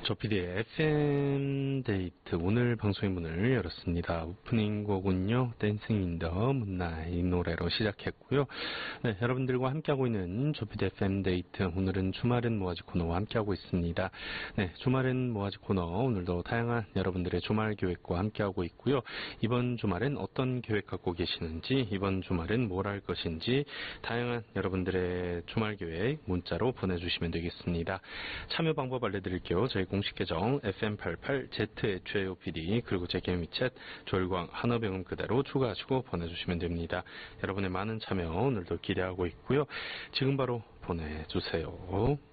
조피디의 FM데이트 오늘 방송의 문을 열었습니다. 오프닝 곡은요, 댄싱 인 더 문나잇 이 노래로 시작했고요. 네, 여러분들과 함께하고 있는 조피디 FM데이트, 오늘은 주말은 뭐하지 코너와 함께하고 있습니다. 네, 주말은 뭐하지 코너, 오늘도 다양한 여러분들의 주말 계획과 함께하고 있고요. 이번 주말엔 어떤 계획 갖고 계시는지, 이번 주말엔 뭘 할 것인지, 다양한 여러분들의 주말 계획 문자로 보내주시면 되겠습니다. 참여 방법 알려드릴게요. 저희 공식 계정 FM88ZHAOPD 그리고 제 개인 위챗 조일광 한어병음 그대로 추가하시고 보내주시면 됩니다. 여러분의 많은 참여 오늘도 기대하고 있고요. 지금 바로 보내주세요.